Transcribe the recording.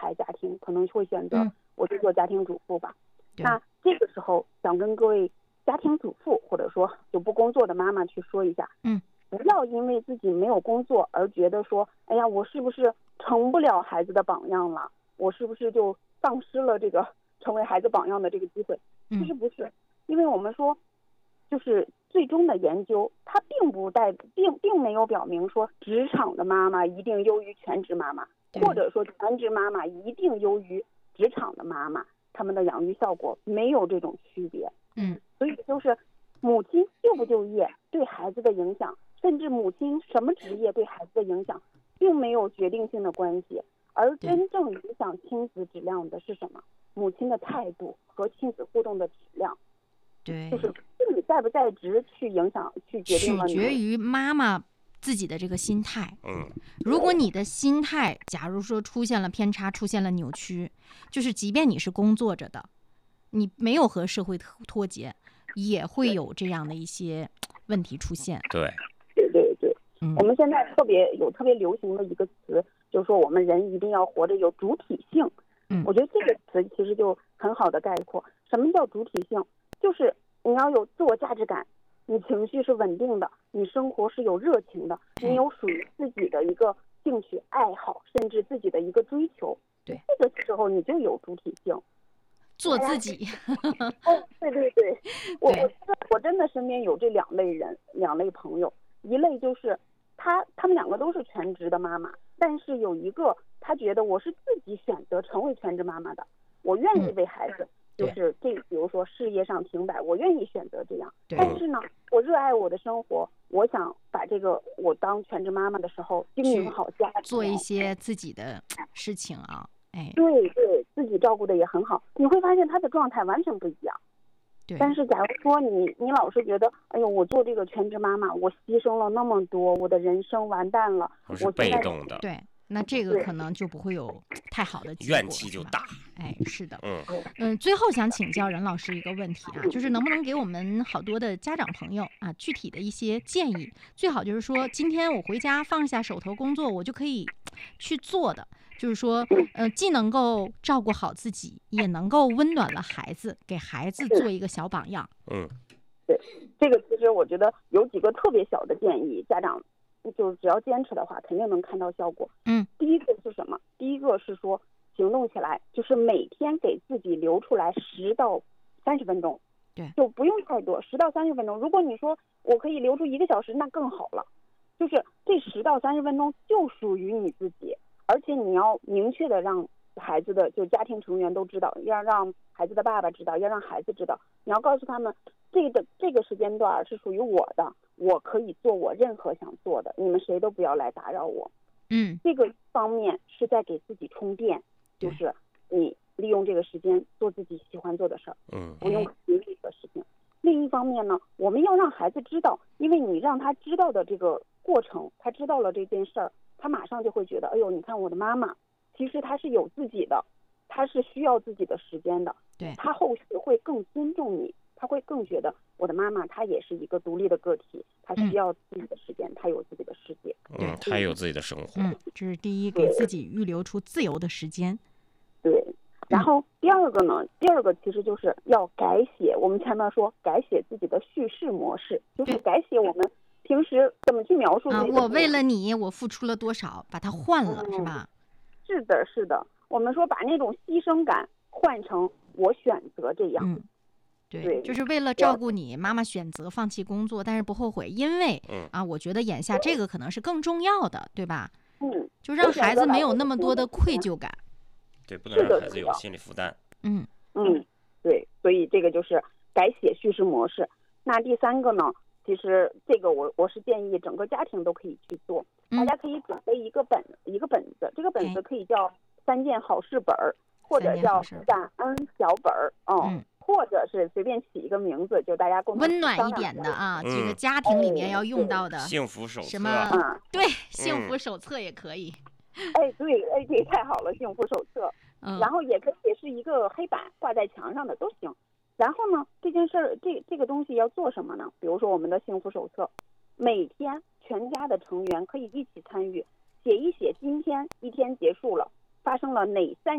孩家庭，可能会选择我就做家庭主妇吧。 那这个时候想跟各位家庭主妇或者说就不工作的妈妈去说一下，不要因为自己没有工作而觉得说，哎呀，我是不是成不了孩子的榜样了？我是不是就丧失了这个成为孩子榜样的这个机会？其实不是，因为我们说，就是最终的研究，它并没有表明说职场的妈妈一定优于全职妈妈，或者说全职妈妈一定优于职场的妈妈，他们的养育效果没有这种区别。所以就是母亲就不就业对孩子的影响，甚至母亲什么职业对孩子的影响，并没有决定性的关系。而真正影响亲子质量的是什么？母亲的态度和亲子互动的质量。 对， 就是你在不在职去影响去决定了取决于妈妈自己的这个心态。如果你的心态假如说出现了偏差，出现了扭曲，就是即便你是工作着的，你没有和社会脱节，也会有这样的一些问题出现。 对，我们现在特别流行的一个词，就是说我们人一定要活着有主体性。我觉得这个词其实就很好的概括什么叫主体性，就是你要有自我价值感，你情绪是稳定的，你生活是有热情的，你有属于自己的一个兴趣爱好，甚至自己的一个追求。 对， 这个时候你就有主体性， 做自己。 对，我真的身边有这两类朋友，一类就是他们两个都是全职的妈妈，但是有一个他觉得我是自己选择成为全职妈妈的，我愿意为孩子。就是比如说事业上停摆，我愿意选择这样。但是呢，我热爱我的生活，我想把这个我当全职妈妈的时候经营好家庭， 做一些自己的事情啊。 对，自己照顾的也很好，你会发现他的状态完全不一样。但是假如说你老是觉得，哎呦，我做这个全职妈妈，我牺牲了那么多，我的人生完蛋了， 我是被动的。 对，那这个可能就不会有太好的结果， 怨气就大。 是的。最后想请教任老师一个问题啊，就是能不能给我们好多的家长朋友啊具体的一些建议？最好就是说，今天我回家放下手头工作，我就可以去做的，就是说，既能够照顾好自己，也能够温暖了孩子，给孩子做一个小榜样。 对，这个其实我觉得有几个特别小的建议，家长就只要坚持的话，肯定能看到效果。第一个是什么？第一个是说行动起来，就是每天给自己留出来10到30分钟，就不用太多，10到30分钟。如果你说我可以留出1个小时，那更好了。就是这10到30分钟就属于你自己，而且你要明确的让孩子的就家庭成员都知道，要让孩子的爸爸知道，要让孩子知道，你要告诉他们这个时间段是属于我的，我可以做我任何想做的，你们谁都不要来打扰我。这个方面是在给自己充电，就是你利用这个时间做自己喜欢做的事儿，不用别的事情。另一方面呢，我们要让孩子知道，因为你让他知道的这个过程，他知道了这件事儿，他马上就会觉得，哎呦，你看我的妈妈，其实她是有自己的，她是需要自己的时间的，她后续会更尊重你，她会更觉得我的妈妈她也是一个独立的个体，她需要自己的时间，她有自己的世界， 她有自己的生活。 这是第一，给自己预留出自由的时间。 对，然后第二个其实就是要改写，我们前面说改写自己的叙事模式，就是改写我们平时怎么去描述我为了你，我付出了多少，把它换了，是吧？ 是的，我们说把那种牺牲感换成我选择这样。 对，就是为了照顾你，妈妈选择放弃工作，但是不后悔，因为我觉得眼下这个可能是更重要的，对吧？就让孩子没有那么多的愧疚感。 对，不能让孩子有心理负担。 对，所以这个就是改写叙事模式。那第三个呢，其实这个我是建议整个家庭都可以去做，大家可以准备一个本子，这个本子可以叫3件好事本，或者叫感恩小本，或者是随便起一个名字，就大家共同温暖一点的啊，这个家庭里面要用到的幸福手册， 什么对，幸福手册也可以。 对，太好了，幸福手册。然后也是一个黑板挂在墙上的都行。然后呢，这件事儿这个东西要做什么呢？比如说我们的幸福手册，每天全家的成员可以一起参与，写一写今天一天结束了发生了哪3